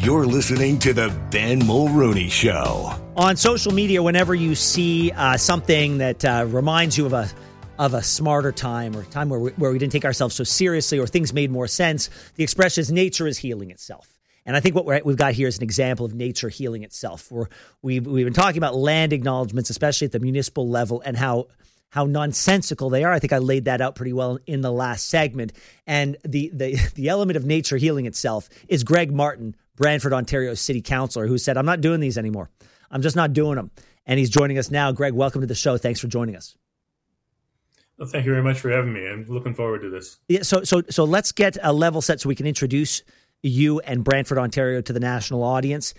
You're listening to the Ben Mulrooney Show. On social media, whenever you see something that reminds you of a smarter time or a time where we didn't take ourselves so seriously or things made more sense, the expression is nature is healing itself. And I think what we've got here is an example of nature healing itself. We've been talking about land acknowledgements, especially at the municipal level, and how nonsensical they are. I think I laid that out pretty well in the last segment. And the element of nature healing itself is Greg Martin, Brantford, Ontario City Councillor, who said, I'm not doing these anymore. I'm just not doing them. And he's joining us now. Greg, welcome to the show. Thanks for joining us. Well, thank you very much for having me. I'm looking forward to this. Yeah, so let's get a level set so we can introduce you and Brantford, Ontario to the national audience.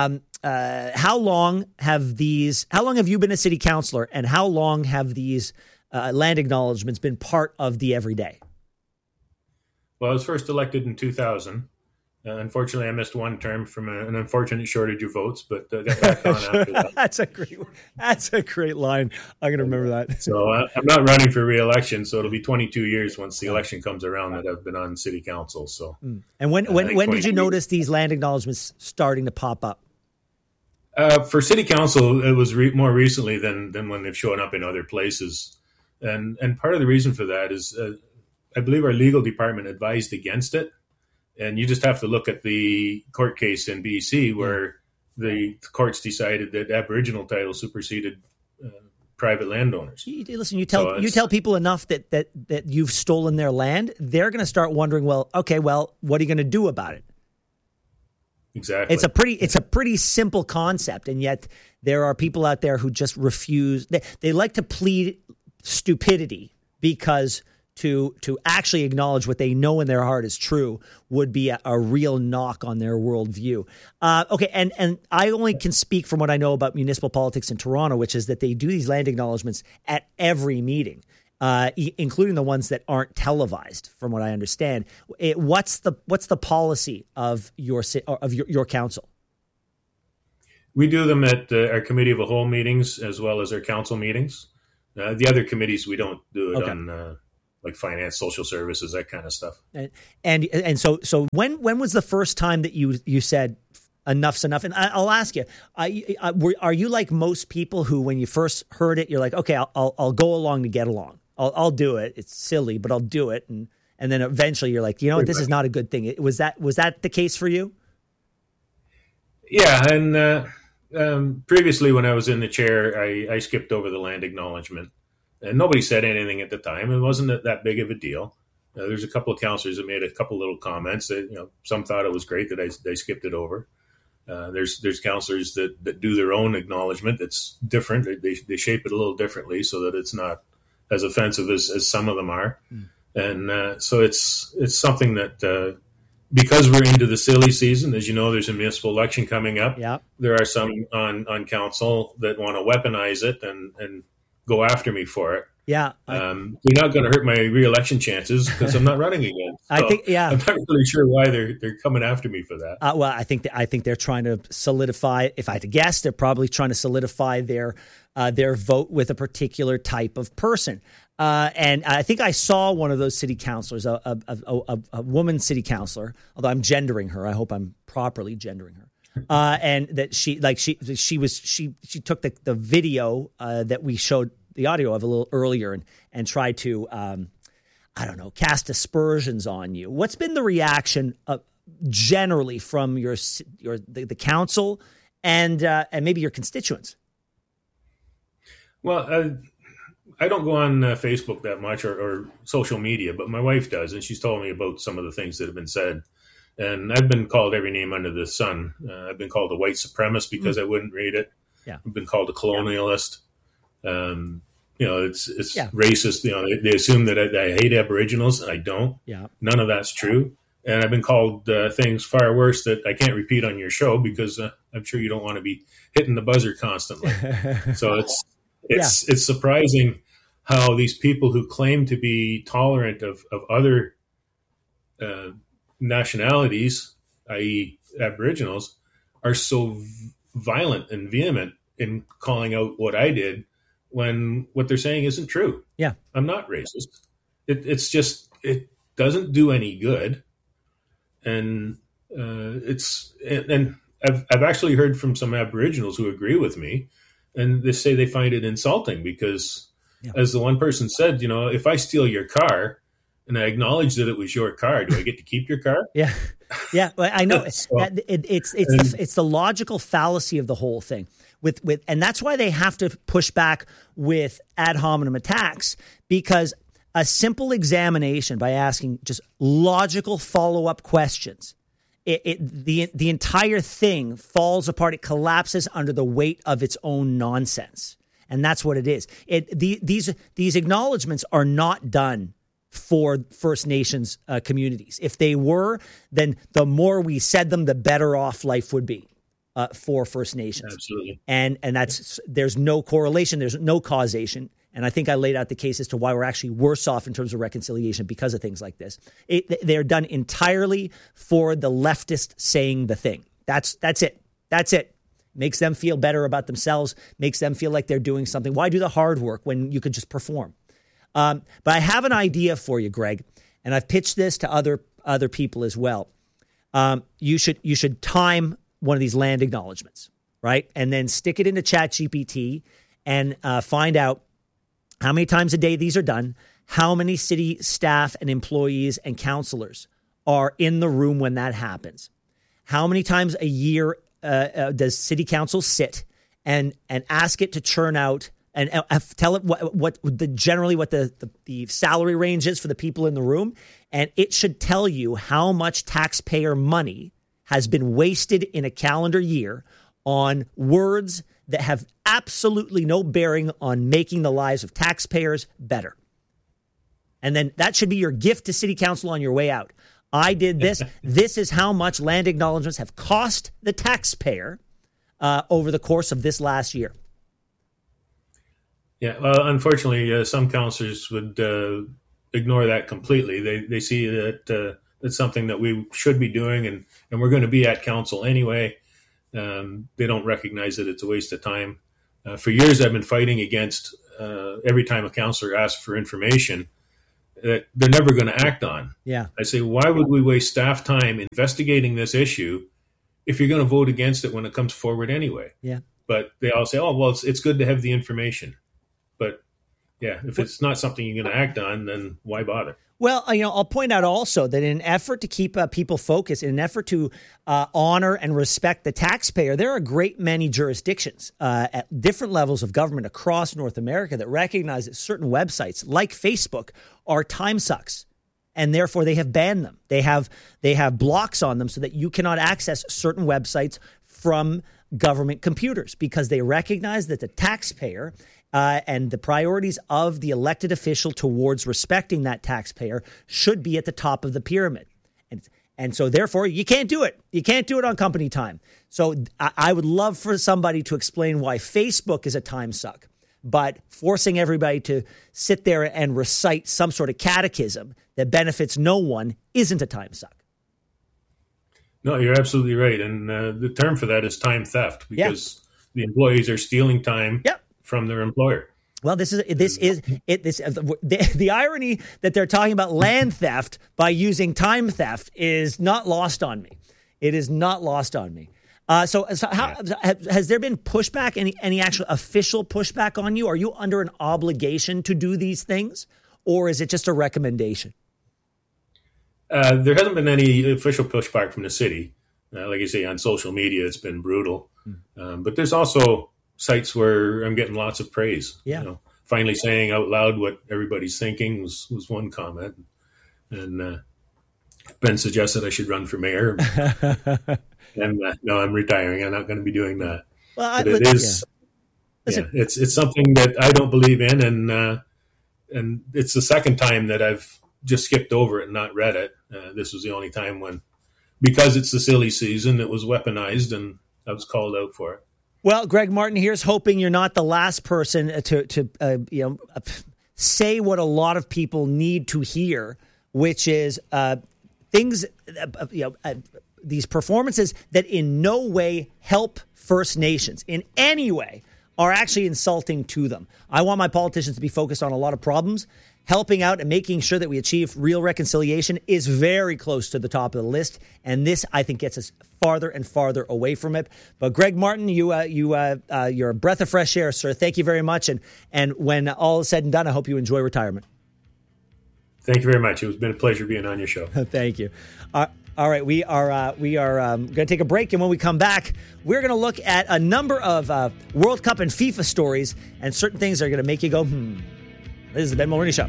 How long have you been a city councillor, and how long have these land acknowledgements been part of the everyday? Well, I was first elected in 2000. Unfortunately, I missed one term from an unfortunate shortage of votes, but got back on after that. That's a great line. I'm going to remember that. So I'm not running for re-election, so it'll be 22 years once the election comes around that I've been on city council. So, and when did you notice these land acknowledgements starting to pop up? For city council, it was more recently than when they've shown up in other places, and part of the reason for that is I believe our legal department advised against it. And you just have to look at the court case in BC where the courts decided that Aboriginal title superseded private landowners. Listen, you tell people enough that you've stolen their land, they're going to start wondering, what are you going to do about it? Exactly. It's a pretty simple concept, and yet there are people out there who just refuse. They like to plead stupidity because to actually acknowledge what they know in their heart is true would be a real knock on their worldview. Okay, and I only can speak from what I know about municipal politics in Toronto, which is that they do these land acknowledgements at every meeting, including the ones that aren't televised, from what I understand. What's the policy of your council? We do them at our committee of a whole meetings as well as our council meetings. The other committees, we don't do it on like finance, social services, that kind of stuff. And so when was the first time that you said enough's enough? And I'll ask you, are you like most people who, when you first heard it, you're like, okay, I'll go along to get along. I'll do it. It's silly, but I'll do it. And then eventually you're like, you know what, this is not a good thing. Was that the case for you? Yeah. And previously when I was in the chair, I skipped over the land acknowledgement. And nobody said anything at the time. It wasn't that big of a deal. There's a couple of councillors that made a couple little comments that, some thought it was great that I skipped it over. There's councillors that do their own acknowledgement that's different. They shape it a little differently so that it's not as offensive as some of them are. And so it's something that because we're into the silly season, as you know, there's a municipal election coming up. Yeah. There are some on council that want to weaponize it and go after me for it. Yeah. You're not going to hurt my re-election chances because I'm not running again. So I'm not really sure why they're coming after me for that. Well, I think they're trying to solidify. If I had to guess, they're probably trying to solidify their vote with a particular type of person. And I think I saw one of those city councilors, a woman city councilor. Although I'm gendering her, I hope I'm properly gendering her. And that she took the video that we showed the audio of a little earlier and tried to cast aspersions on you. What's been the reaction generally from the council and maybe your constituents? Well, I don't go on Facebook that much or social media, but my wife does, and she's told me about some of the things that have been said. And I've been called every name under the sun. I've been called a white supremacist because I wouldn't read it. Yeah. I've been called a colonialist. It's racist. They assume that I hate Aboriginals. I don't. Yeah. None of that's true. And I've been called things far worse that I can't repeat on your show because I'm sure you don't want to be hitting the buzzer constantly. So it's surprising how these people who claim to be tolerant of other nationalities, i.e. Aboriginals, are so violent and vehement in calling out what I did when what they're saying isn't true. Yeah. I'm not racist. It's just, it doesn't do any good. And and I've actually heard from some Aboriginals who agree with me, and they say they find it insulting because, as the one person said, if I steal your car and I acknowledge that it was your car, do I get to keep your car? Yeah. Yeah, well, I know. So, it's the logical fallacy of the whole thing. And that's why they have to push back with ad hominem attacks, because a simple examination by asking just logical follow-up questions, the entire thing falls apart. It collapses under the weight of its own nonsense, and that's what it is. These acknowledgments are not done for First Nations communities. If they were, then the more we said them, the better off life would be for First Nations. Absolutely. And there's no correlation, there's no causation. And I think I laid out the case as to why we're actually worse off in terms of reconciliation because of things like this. They're done entirely for the leftist saying the thing. That's it. That's it. Makes them feel better about themselves, makes them feel like they're doing something. Why do the hard work when you could just perform? But I have an idea for you, Greg, and I've pitched this to other people as well. You should time one of these land acknowledgments, right? And then stick it into ChatGPT and find out how many times a day these are done, how many city staff and employees and councilors are in the room when that happens, how many times a year does city council sit and ask it to churn out and tell it what the salary range is for the people in the room. And it should tell you how much taxpayer money has been wasted in a calendar year on words that have absolutely no bearing on making the lives of taxpayers better. And then that should be your gift to city council on your way out. I did this. This is how much land acknowledgements have cost the taxpayer over the course of this last year. Yeah, well, unfortunately, some councillors would ignore that completely. They see that it's something that we should be doing, and we're going to be at council anyway. They don't recognize that it's a waste of time. For years, I've been fighting against every time a councillor asks for information that they're never going to act on. Yeah, I say, why would we waste staff time investigating this issue if you're going to vote against it when it comes forward anyway? Yeah. But they all say, oh, well, it's good to have the information. But yeah, if it's not something you're going to act on, then why bother? Well, I'll point out also that in an effort to keep people focused, in an effort to honor and respect the taxpayer, there are a great many jurisdictions at different levels of government across North America that recognize that certain websites, like Facebook, are time sucks, and therefore they have banned them. They have blocks on them so that you cannot access certain websites from government computers because they recognize that the taxpayer and the priorities of the elected official towards respecting that taxpayer should be at the top of the pyramid. And so therefore, you can't do it. You can't do it on company time. So I would love for somebody to explain why Facebook is a time suck, but forcing everybody to sit there and recite some sort of catechism that benefits no one isn't a time suck. No, you're absolutely right. And the term for that is time theft because the employees are stealing time from their employer. Well, the irony that they're talking about land theft by using time theft is not lost on me. It is not lost on me. So has there been pushback, any actual official pushback on you? Are you under an obligation to do these things, or is it just a recommendation? There hasn't been any official pushback from the city. Like I say, on social media, it's been brutal. But there's also sites where I'm getting lots of praise. Yeah. Finally saying out loud what everybody's thinking was one comment. And Ben suggested I should run for mayor. And no, I'm retiring. I'm not going to be doing that. Well, but it is. Yeah, it's something that I don't believe in, and it's the second time that I've just skipped over it and not read it. This was the only time when, because it's the silly season, it was weaponized, and I was called out for it. Well, Greg Martin, here's hoping you're not the last person to say what a lot of people need to hear, which is things, these performances that in no way help First Nations in any way are actually insulting to them. I want my politicians to be focused on a lot of problems. helping out and making sure that we achieve real reconciliation is very close to the top of the list. And this, I think, gets us farther and farther away from it. But Greg Martin, you're a breath of fresh air, sir. Thank you very much. And when all is said and done, I hope you enjoy retirement. Thank you very much. It's been a pleasure being on your show. Thank you. All right, we are going to take a break, and when we come back, we're going to look at a number of World Cup and FIFA stories, and certain things are going to make you go, This is the Ben Mulroney Show.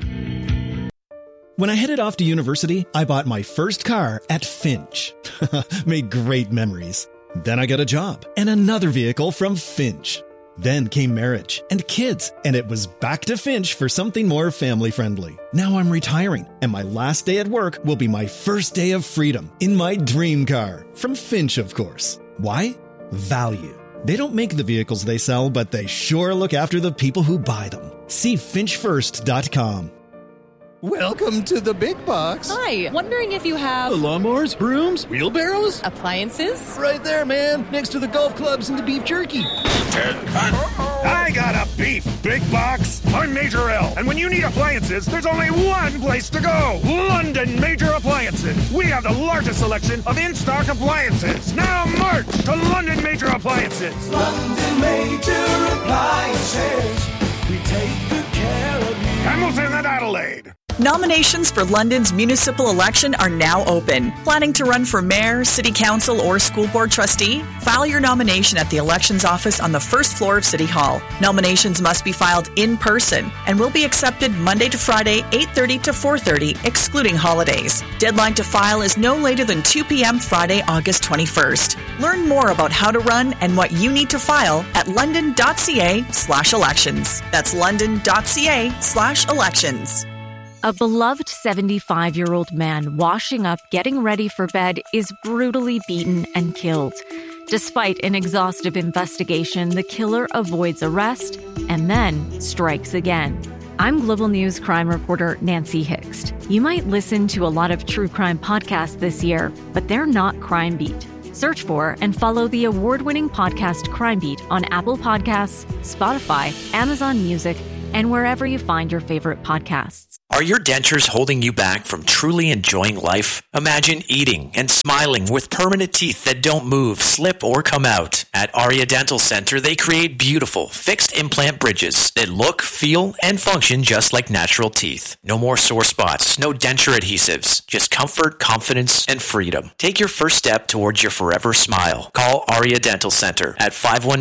When I headed off to university, I bought my first car at Finch. Made great memories. Then I got a job and another vehicle from Finch. Then came marriage and kids, and it was back to Finch for something more family-friendly. Now I'm retiring, and my last day at work will be my first day of freedom in my dream car. From Finch, of course. Why? Value. They don't make the vehicles they sell, but they sure look after the people who buy them. See finchfirst.com. Welcome to the big box. Hi, wondering if you have lawnmowers, brooms, wheelbarrows? appliances? Right there, man, next to the golf clubs and the beef jerky. I got a beef big box. I'm Major L. And when you need appliances, there's only one place to go. London Major Appliances. We have the largest selection of in-stock appliances. Now march to London Major Appliances. London Major Appliances. We take good care of you. Hamilton and Adelaide. Nominations for London's municipal election are now open. Planning to run for mayor, city council, or school board trustee? File your nomination at the elections office on the first floor of City Hall. Nominations must be filed in person and will be accepted Monday to Friday, 8:30 to 4:30, excluding holidays. Deadline to file is no later than 2 p.m. Friday, August 21st. Learn more about how to run and what you need to file at london.ca/elections. That's london.ca/elections. A beloved 75-year-old man washing up, getting ready for bed, is brutally beaten and killed. Despite an exhaustive investigation, the killer avoids arrest and then strikes again. I'm Global News crime reporter Nancy Hixt. You might listen to a lot of true crime podcasts this year, but they're not Crime Beat. Search for and follow the award-winning podcast Crime Beat on Apple Podcasts, Spotify, Amazon Music, and wherever you find your favorite podcasts. Are your dentures holding you back from truly enjoying life? Imagine eating and smiling with permanent teeth that don't move, slip, or come out. At Aria Dental Center, they create beautiful, fixed implant bridges that look, feel, and function just like natural teeth. No more sore spots, no denture adhesives, just comfort, confidence, and freedom. Take your first step towards your forever smile. Call Aria Dental Center at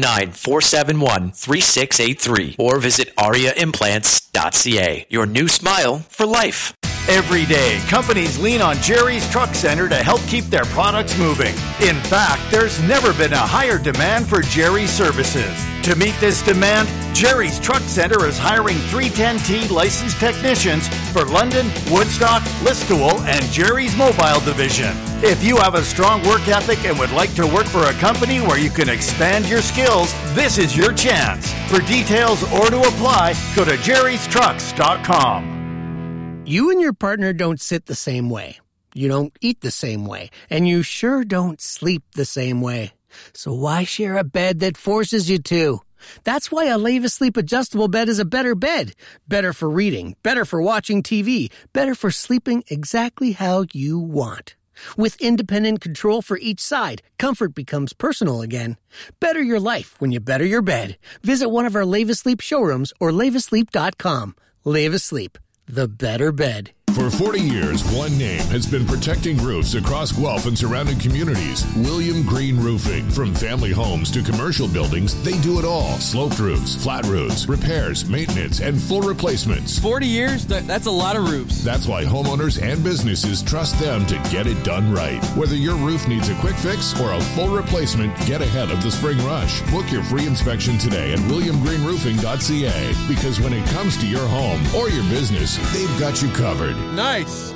519-471-3683 or visit ariaimplants.ca. Your new smile for life. Every day, companies lean on Jerry's Truck Center to help keep their products moving. In fact, there's never been a higher demand for Jerry's services. To meet this demand, Jerry's Truck Center is hiring 310T licensed technicians for London, Woodstock, Listowel, and Jerry's Mobile Division. If you have a strong work ethic and would like to work for a company where you can expand your skills, this is your chance. For details or to apply, go to jerrystrucks.com. You and your partner don't sit the same way. You don't eat the same way. And you sure don't sleep the same way. So why share a bed that forces you to? That's why a Leva Sleep adjustable bed is a better bed. Better for reading, better for watching TV, better for sleeping exactly how you want. With independent control for each side, comfort becomes personal again. Better your life when you better your bed. Visit one of our Leva Sleep showrooms or levasleep.com. Leva Sleep, the better bed. For 40 years, one name has been protecting roofs across Guelph and surrounding communities. William Green Roofing. From family homes to commercial buildings, they do it all. Sloped roofs, flat roofs, repairs, maintenance, and full replacements. 40 years? That's a lot of roofs. That's why homeowners and businesses trust them to get it done right. Whether your roof needs a quick fix or a full replacement, get ahead of the spring rush. Book your free inspection today at williamgreenroofing.ca. Because when it comes to your home or your business, they've got you covered. Nice.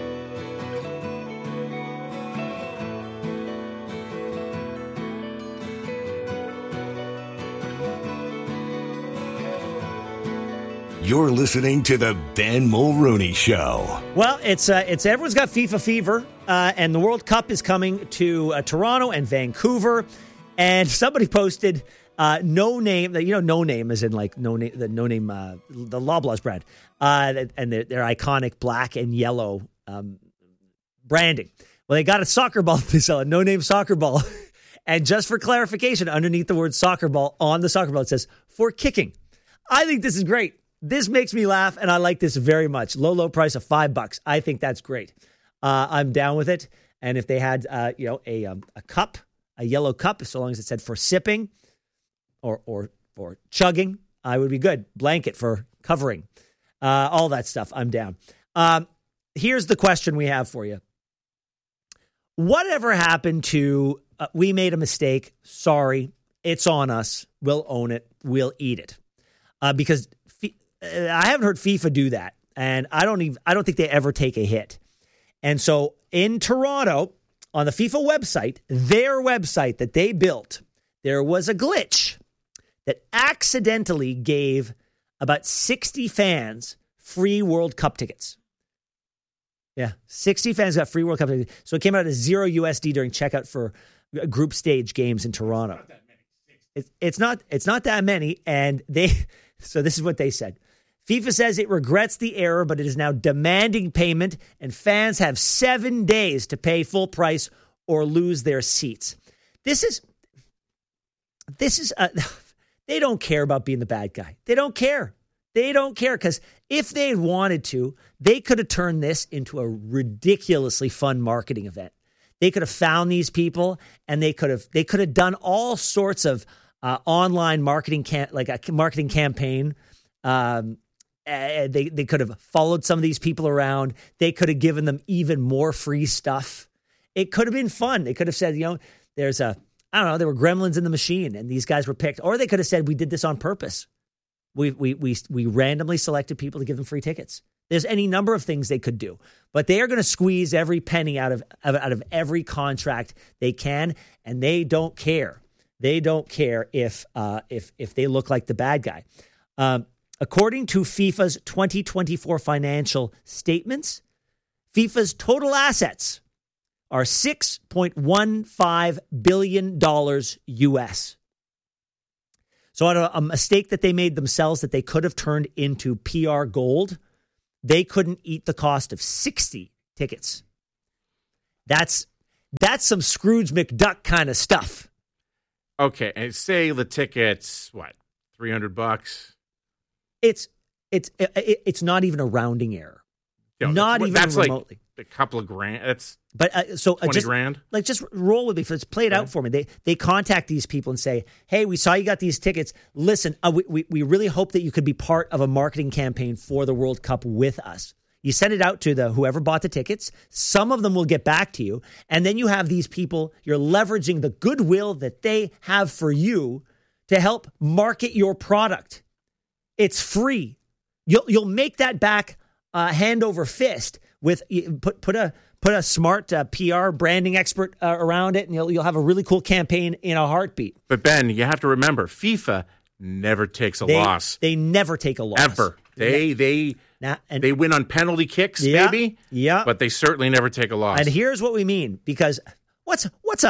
You're listening to the Ben Mulroney Show. Well, it's everyone's got FIFA fever, and the World Cup is coming to Toronto and Vancouver. And somebody posted No Name, No Name is in like the Loblaws brand, and their iconic black and yellow branding. Well, they got a soccer ball. They sell a No Name soccer ball. And just for clarification, underneath the word soccer ball, on the soccer ball, it says, for kicking. I think this is great. This makes me laugh, and I like this very much. Low price of $5. I think that's great. I'm down with it. And if they had, a cup, a yellow cup, so long as it said for sipping or chugging, I would be good. Blanket for covering, all that stuff. I'm down. Here's the question we have for you. Whatever happened to, we made a mistake. Sorry. It's on us. We'll own it. We'll eat it. Because I haven't heard FIFA do that. And I don't think they ever take a hit. And so in Toronto, on the FIFA website, their website that they built, there was a glitch that accidentally gave about 60 fans free World Cup tickets. Yeah, 60 fans got free World Cup tickets. So it came out as $0 during checkout for group stage games in Toronto. It's not that many. And so this is what they said. FIFA says it regrets the error, but it is now demanding payment, and fans have 7 days to pay full price or lose their seats. This is they don't care about being the bad guy. They don't care. They don't care, because if they wanted to, they could have turned this into a ridiculously fun marketing event. They could have found these people, and they could have done all sorts of online marketing, like a marketing campaign. They could have followed some of these people around. They could have given them even more free stuff. It could have been fun. They could have said, there were gremlins in the machine, and these guys were picked. Or they could have said, we did this on purpose. We randomly selected people to give them free tickets. There's any number of things they could do, but they are going to squeeze every penny out of every contract they can, and they don't care. They don't care if they look like the bad guy. According to FIFA's 2024 financial statements, FIFA's total assets are $6.15 billion US. So out of a mistake that they made themselves that they could have turned into PR gold, they couldn't eat the cost of 60 tickets. That's some Scrooge McDuck kind of stuff. Okay, and say the ticket's what, $300? It's not even a rounding error. Not even remotely. Like a couple of grand. That's so 20 grand. Like, just roll with me. Let's play it out for me. They contact these people and say, "Hey, we saw you got these tickets. Listen, we really hope that you could be part of a marketing campaign for the World Cup with us." You send it out to whoever bought the tickets. Some of them will get back to you, and then you have these people. You're leveraging the goodwill that they have for you to help market your product. It's free. You'll make that back hand over fist with put a smart PR branding expert around it, and you'll have a really cool campaign in a heartbeat. But Ben, you have to remember, FIFA never takes a loss. They never take a loss ever. They win on penalty kicks, maybe. Yeah, but they certainly never take a loss. And here's what we mean, because what's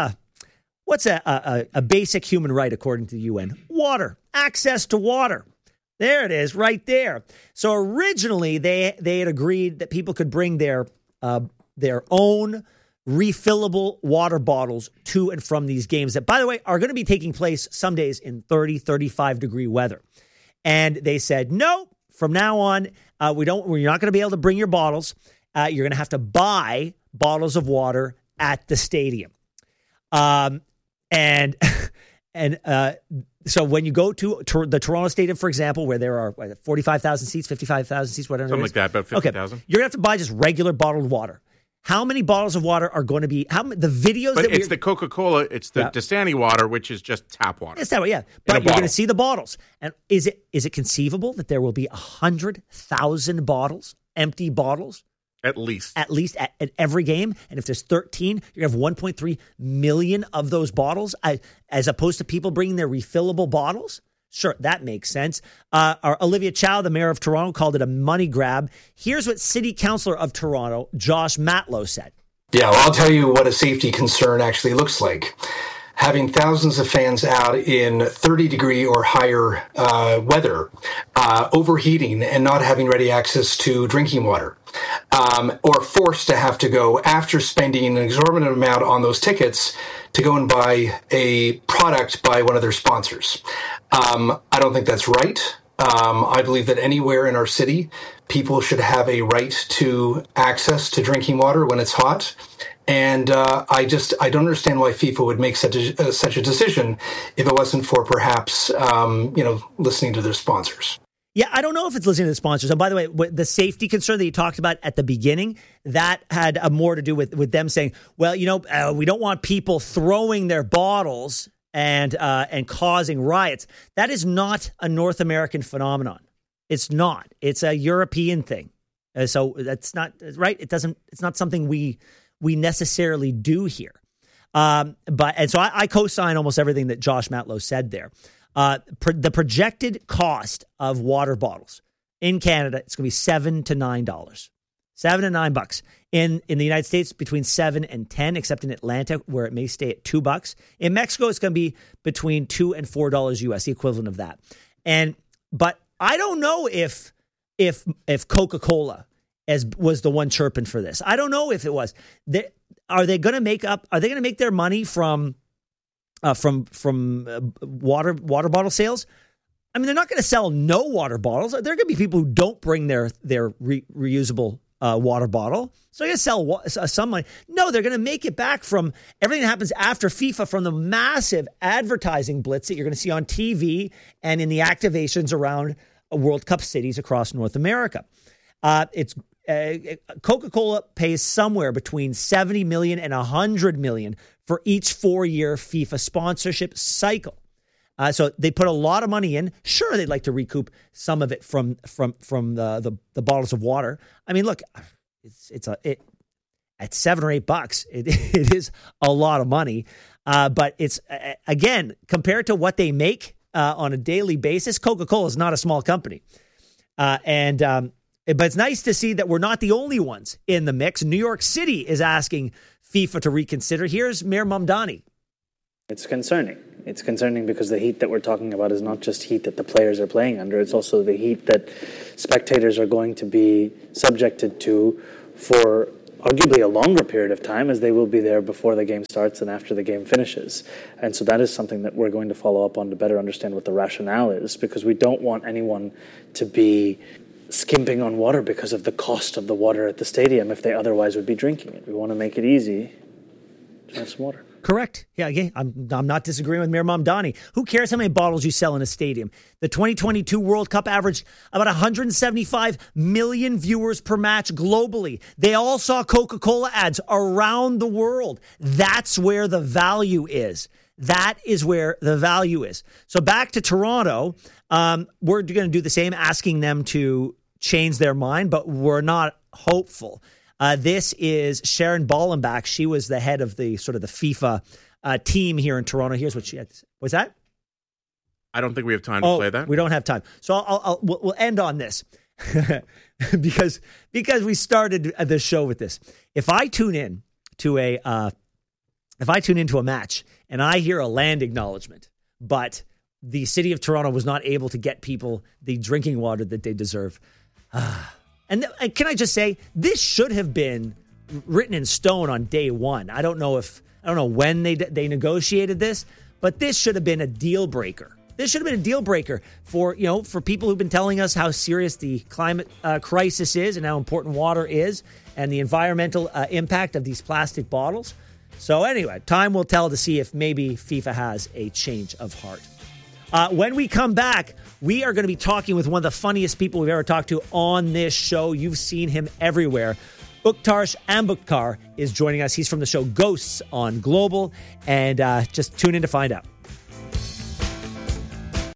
a basic human right according to the UN? Water, access to water. There it is, right there. So originally, they had agreed that people could bring their own refillable water bottles to and from these games that, by the way, are going to be taking place some days in 30, 35 degree weather. And they said, no, from now on, we're not going to be able to bring your bottles. You're going to have to buy bottles of water at the stadium. So when you go to the Toronto Stadium, for example, where there are 45,000 seats, 55,000 seats, whatever something like that, about 50,000. Okay. You're going to have to buy just regular bottled water. How many bottles of water are going to be? The videos? But it's the Coca-Cola, it's the Dasani water, which is just tap water. It's tap water, yeah. But you're going to see the bottles. And is it conceivable that there will be 100,000 bottles, empty bottles? At least at every game. And if there's 13, you're going to have 1.3 million of those bottles, as opposed to people bringing their refillable bottles. Sure, that makes sense. Olivia Chow, the mayor of Toronto, called it a money grab. Here's what City Councillor of Toronto, Josh Matlow, said. Yeah, well, I'll tell you what a safety concern actually looks like. having thousands of fans out in 30-degree or higher weather, overheating and not having ready access to drinking water, or forced to have to go, after spending an exorbitant amount on those tickets, to go and buy a product by one of their sponsors. I don't think that's right. I believe that anywhere in our city, people should have a right to access to drinking water when it's hot. And I don't understand why FIFA would make such a decision if it wasn't for perhaps, listening to their sponsors. Yeah, I don't know if it's listening to the sponsors. And by the way, the safety concern that you talked about at the beginning, that had more to do with them saying, well, we don't want people throwing their bottles and causing riots. That is not a North American phenomenon. It's not. It's a European thing. So that's not right. It's not something we necessarily do here. So I co-sign almost everything that Josh Matlow said there. The projected cost of water bottles in Canada, it's going to be $7 to $9. $7 to $9. In the United States, between $7 and $10, except in Atlanta, where it may stay at $2. In Mexico, it's going to be between $2 and $4 US, the equivalent of that. But I don't know if Coca-Cola was the one chirping for this. I don't know if it was. Are they going to make their money from water bottle sales? I mean, they're not going to sell no water bottles. There are going to be people who don't bring their reusable water bottle. So they're going to sell some money. No, they're going to make it back from everything that happens after FIFA, from the massive advertising blitz that you're going to see on TV and in the activations around World Cup cities across North America. Coca-Cola pays somewhere between $70 million and $100 million for each 4-year FIFA sponsorship cycle. So they put a lot of money in. Sure, they'd like to recoup some of it from the bottles of water. I mean, look, at $7 or $8, it is a lot of money. But it's again, compared to what they make on a daily basis, Coca-Cola is not a small company. But it's nice to see that we're not the only ones in the mix. New York City is asking FIFA to reconsider. Here's Mayor Mamdani. It's concerning. It's concerning because the heat that we're talking about is not just heat that the players are playing under. It's also the heat that spectators are going to be subjected to for arguably a longer period of time, as they will be there before the game starts and after the game finishes. And so that is something that we're going to follow up on to better understand what the rationale is, because we don't want anyone to be skimping on water because of the cost of the water at the stadium if they otherwise would be drinking it. We want to make it easy to have some water. Correct. Yeah, again, I'm not disagreeing with Mayor Mamdani. Who cares how many bottles you sell in a stadium? The 2022 World Cup averaged about 175 million viewers per match globally. They all saw Coca-Cola ads around the world. That's where the value is. That is where the value is. So back to Toronto, we're going to do the same, asking them to change their mind, but we're not hopeful. This is Sharon Ballenbach. She was the head of the sort of the FIFA team here in Toronto. Here's what she had to say. What's that? I don't think we have time to play that. We don't have time. So we'll end on this because we started the show with this. If I tune in to a match and I hear a land acknowledgement, but the city of Toronto was not able to get people the drinking water that they deserve. And can I just say, this should have been written in stone on day one. I don't know when they negotiated this, but this should have been a deal breaker. This should have been a deal breaker for people who've been telling us how serious the climate crisis is and how important water is and the environmental impact of these plastic bottles. So anyway, time will tell to see if maybe FIFA has a change of heart. When we come back, we are going to be talking with one of the funniest people we've ever talked to on this show. You've seen him everywhere. Uktarsh Ambudkar is joining us. He's from the show Ghosts on Global. And just tune in to find out.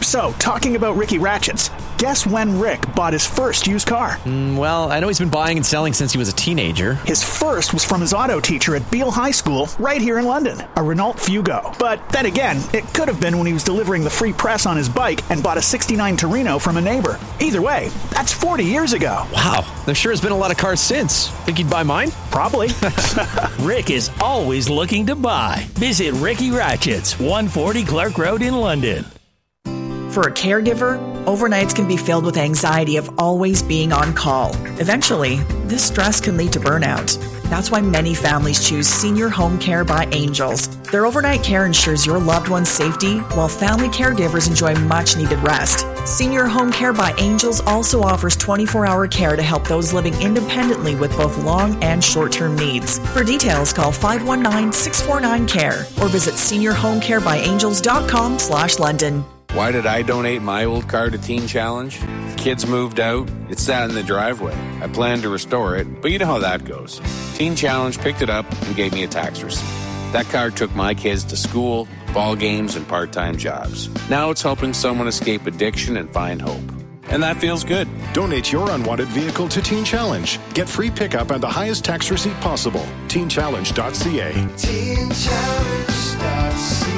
So, talking about Ricky Ratchets, guess when Rick bought his first used car? Well, I know he's been buying and selling since he was a teenager. His first was from his auto teacher at Beale High School, right here in London, a Renault Fugo. But then again, it could have been when he was delivering the free press on his bike and bought a '69 Torino from a neighbor. Either way, that's 40 years ago. Wow, there sure has been a lot of cars since. Think he'd buy mine? Probably. Rick is always looking to buy. Visit Ricky Ratchets, 140 Clark Road in London. For a caregiver, overnights can be filled with anxiety of always being on call. Eventually, this stress can lead to burnout. That's why many families choose Senior Home Care by Angels. Their overnight care ensures your loved one's safety, while family caregivers enjoy much-needed rest. Senior Home Care by Angels also offers 24-hour care to help those living independently with both long and short-term needs. For details, call 519-649-CARE or visit seniorhomecarebyangels.com/London. Why did I donate my old car to Teen Challenge? The kids moved out. It sat in the driveway. I planned to restore it, but you know how that goes. Teen Challenge picked it up and gave me a tax receipt. That car took my kids to school, ball games, and part-time jobs. Now it's helping someone escape addiction and find hope. And that feels good. Donate your unwanted vehicle to Teen Challenge. Get free pickup and the highest tax receipt possible. TeenChallenge.ca. TeenChallenge.ca.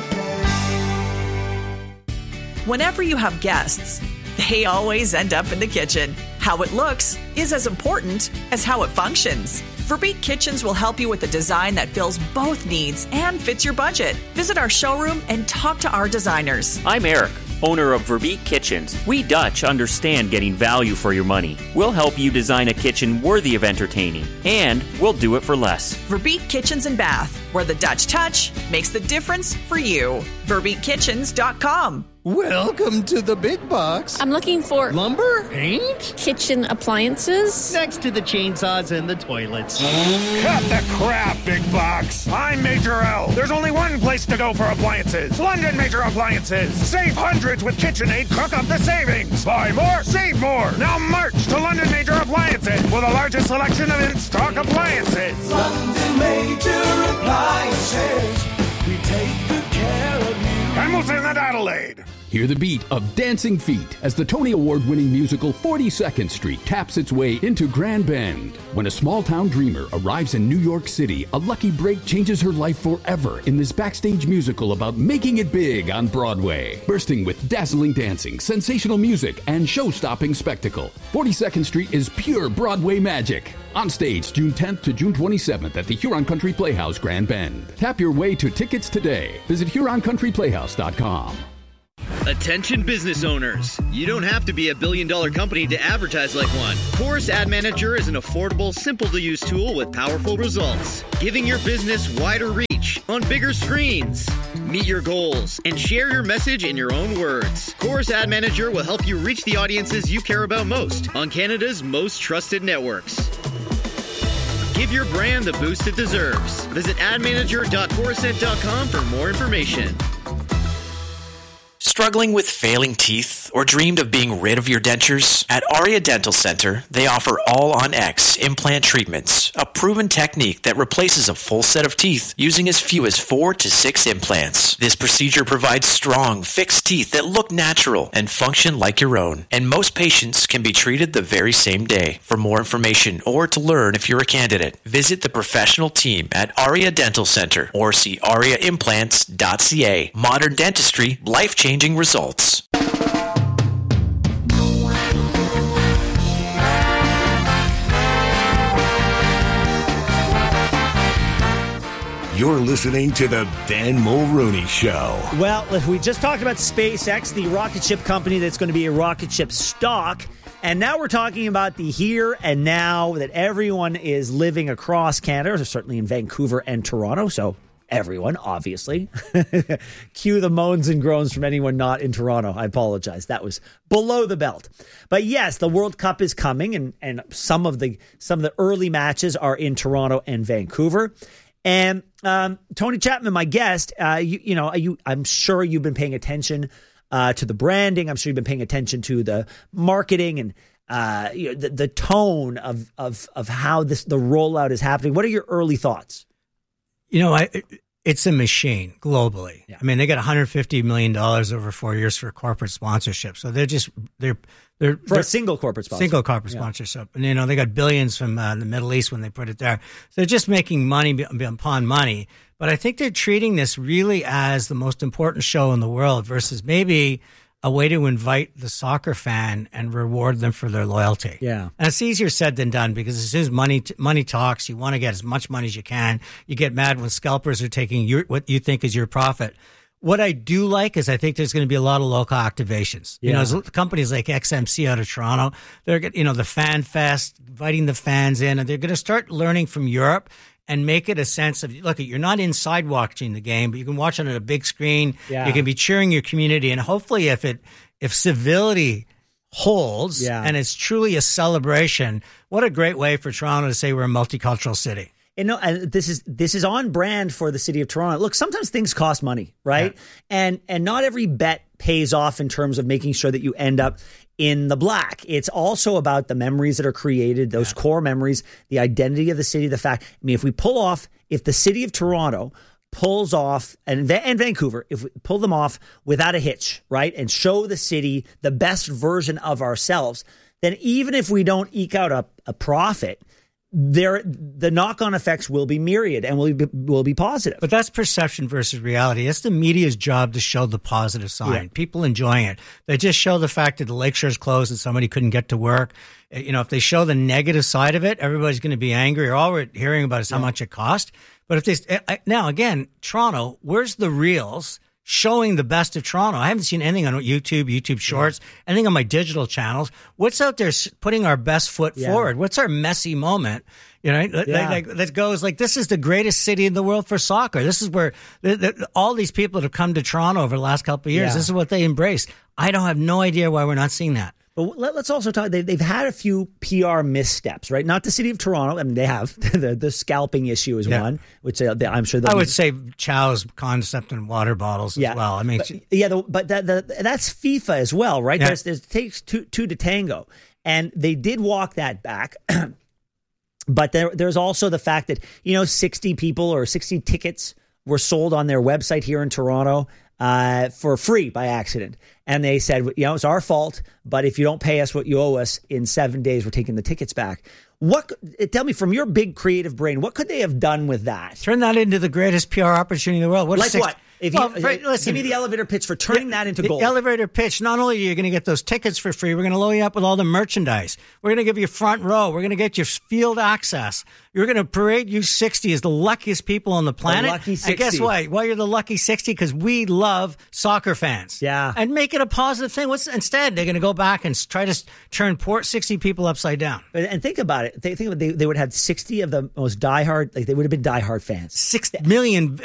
Whenever you have guests, they always end up in the kitchen. How it looks is as important as how it functions. Verbeek Kitchens will help you with a design that fills both needs and fits your budget. Visit our showroom and talk to our designers. I'm Eric, owner of Verbeek Kitchens. We Dutch understand getting value for your money. We'll help you design a kitchen worthy of entertaining, and we'll do it for less. Verbeek Kitchens and Bath, where the Dutch touch makes the difference for you. VerbeekKitchens.com. Welcome to the big box. I'm looking for lumber, paint, kitchen appliances. Next to the chainsaws and the toilets. Cut the crap, big box. I'm Major L. There's only one place to go for appliances. London Major Appliances. Save hundreds with KitchenAid. Cook up the savings. Buy more, save more. Now march to London Major Appliances with the largest selection of in-stock appliances. London Major Appliances. We take good care of you. Hamilton and Adelaide. Hear the beat of Dancing Feet as the Tony Award-winning musical 42nd Street taps its way into Grand Bend. When a small-town dreamer arrives in New York City, a lucky break changes her life forever in this backstage musical about making it big on Broadway. Bursting with dazzling dancing, sensational music, and show-stopping spectacle, 42nd Street is pure Broadway magic. On stage June 10th to June 27th at the Huron Country Playhouse, Grand Bend. Tap your way to tickets today. Visit HuronCountryPlayhouse.com. Attention business owners. You don't have to be a billion-dollar company to advertise like one. Chorus Ad Manager is an affordable, simple-to-use tool with powerful results, giving your business wider reach on bigger screens. Meet your goals and share your message in your own words. Chorus Ad Manager will help you reach the audiences you care about most on Canada's most trusted networks. Give your brand the boost it deserves. Visit admanager.corusent.com for more information. Struggling with failing teeth or dreamed of being rid of your dentures? At Aria Dental Center, they offer All-on-X implant treatments, a proven technique that replaces a full set of teeth using as few as 4 to 6 implants. This procedure provides strong, fixed teeth that look natural and function like your own, and most patients can be treated the very same day. For more information or to learn if you're a candidate, visit the professional team at Aria Dental Center or see ariaimplants.ca. Modern dentistry, life-changing results. You're listening to the Ben Mulrooney Show. Well, we just talked about SpaceX, the rocket ship company that's going to be a rocket ship stock. And now we're talking about the here and now that everyone is living across Canada, certainly in Vancouver and Toronto. So everyone, obviously. Cue the moans and groans from anyone not in Toronto. I apologize. That was below the belt. But yes, the World Cup is coming, and some of the early matches are in Toronto and Vancouver. And Tony Chapman, my guest, I'm sure you've been paying attention to the branding. I'm sure you've been paying attention to the marketing and the tone of how the rollout is happening. What are your early thoughts? it's a machine globally. Yeah. I mean, they got $150 million over 4 years for corporate sponsorship. So they're for a single corporate sponsor. Single corporate sponsorship. And, they got billions from the Middle East when they put it there. So they're just making money upon money. But I think they're treating this really as the most important show in the world versus maybe a way to invite the soccer fan and reward them for their loyalty. Yeah. And it's easier said than done because as soon as money talks, you want to get as much money as you can. You get mad when scalpers are taking what you think is your profit. What I do like is I think there's going to be a lot of local activations. Yeah. Companies like XMC out of Toronto, they're, the Fan Fest, inviting the fans in, and they're going to start learning from Europe and make it a sense of, look, you're not inside watching the game, but you can watch it on a big screen. Yeah. You can be cheering your community. And hopefully if civility holds and it's truly a celebration, what a great way for Toronto to say we're a multicultural city. And this is on brand for the city of Toronto. Look, sometimes things cost money, right? Yeah. And not every bet pays off in terms of making sure that you end up in the black. It's also about the memories that are created, those core memories, the identity of the city, the fact. I mean, if the city of Toronto pulls off, and Vancouver, if we pull them off without a hitch, right, and show the city the best version of ourselves, then even if we don't eke out a profit, the knock-on effects will be myriad and will be positive. But that's perception versus reality. It's the media's job to show the positive sign. Yeah. People enjoying it. They just show the fact that the lakeshore's closed and somebody couldn't get to work. If they show the negative side of it, everybody's going to be angry. All we're hearing about is how much it cost. But now again, Toronto, where's the reels showing the best of Toronto? I haven't seen anything on YouTube Shorts, anything on my digital channels. What's out there putting our best foot forward? What's our messy moment? That goes like, this is the greatest city in the world for soccer. This is where all these people that have come to Toronto over the last couple of years, this is what they embrace. I don't have no idea why we're not seeing that. But let's also talk. They've had a few PR missteps, right? Not the city of Toronto. I mean, they have the scalping issue is one, which I'm sure. I would say Chow's concept in water bottles as well. I mean, but that's FIFA as well, right? Yeah. There's takes two to tango, and they did walk that back. But there's also the fact that 60 people or 60 tickets were sold on their website here in Toronto for free by accident. And they said, it's our fault, but if you don't pay us what you owe us in 7 days, we're taking the tickets back. Tell me, from your big creative brain, what could they have done with that? Turn that into the greatest PR opportunity in the world. What? Listen, give me the elevator pitch for turning that into gold. The elevator pitch, not only are you going to get those tickets for free, we're going to load you up with all the merchandise. We're going to give you front row. We're going to get you field access. You're going to parade you 60 as the luckiest people on the planet. The lucky 60. And guess what? Why you're the lucky 60? Because we love soccer fans. Yeah. And make it a positive thing. Instead, they're going to go back and try to turn 60 people upside down. And think about it. They would have 60 of the most diehard, they would have been diehard fans. 6 million